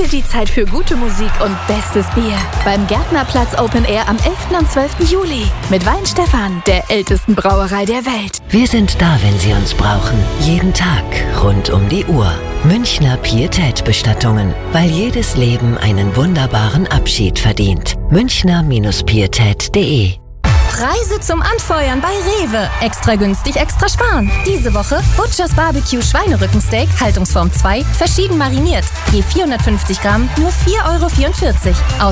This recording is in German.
die Zeit für gute Musik und bestes Bier. Beim Gärtnerplatz Open Air am 11. und 12. Juli. Mit Weinstefan, der ältesten Brauerei der Welt. Wir sind da, wenn Sie uns brauchen. Jeden Tag, rund um die Uhr. Münchner Pietät-Bestattungen. Weil jedes Leben einen wunderbaren Abschied verdient. Münchner-Pietät.de. Preise zum Anfeuern bei Rewe. Extra günstig, extra sparen. Diese Woche Butchers Barbecue Schweinerückensteak, Haltungsform 2, verschieden mariniert. Je 450 Gramm, nur 4,44 €